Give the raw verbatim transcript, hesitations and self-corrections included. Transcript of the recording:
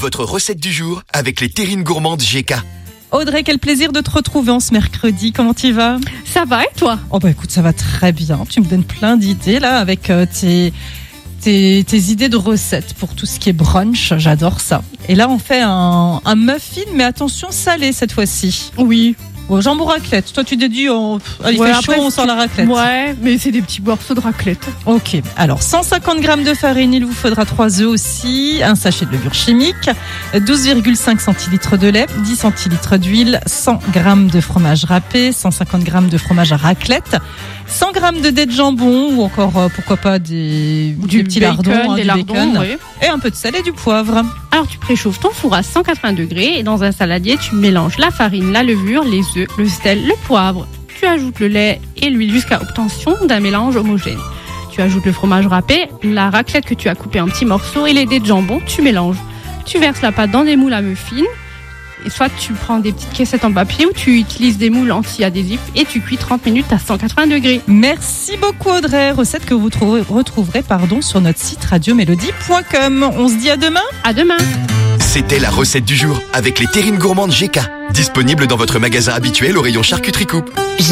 votre recette du jour avec les terrines gourmandes G K. Audrey, quel plaisir de te retrouver en ce mercredi. Comment tu vas ? Ça va et toi ? Oh bah écoute, ça va très bien. Tu me donnes plein d'idées là avec euh, tes, tes, tes idées de recettes pour tout ce qui est brunch. J'adore ça. Et là, on fait un, un muffin, mais attention salé cette fois-ci. Oui. Bon, jambon raclette. Toi, tu t'es dit, oh, il Ouais, fait après, chaud, on sort la raclette. Ouais, mais c'est des petits morceaux de raclette. Ok. Alors, cent cinquante grammes de farine, il vous faudra trois œufs aussi, un sachet de levure chimique, douze virgule cinq centilitres de lait, dix centilitres d'huile, cent grammes de fromage râpé, cent cinquante grammes de fromage à raclette, cent grammes de dés de jambon ou encore, euh, pourquoi pas, des, Du des petits bacon, lardons, hein, des du lardons, bacon, oui. et un peu de sel et du poivre. Alors tu préchauffes ton four à cent quatre-vingts degrés et dans un saladier, tu mélanges la farine, la levure, les œufs, le sel, le poivre. Tu ajoutes le lait et l'huile jusqu'à obtention d'un mélange homogène. Tu ajoutes le fromage râpé, la raclette que tu as coupée en petits morceaux et les dés de jambon, tu mélanges. Tu verses la pâte dans des moules à muffins. Et soit tu prends des petites caissettes en papier ou tu utilises des moules anti-adhésifs et tu cuis trente minutes à cent quatre-vingts degrés. Merci beaucoup Audrey, recette que vous trouverez, retrouverez pardon, sur notre site radio mélodie point com. On se dit à demain. À demain. C'était la recette du jour avec les terrines gourmandes G K. Disponible dans votre magasin habituel au rayon charcuterie coupe.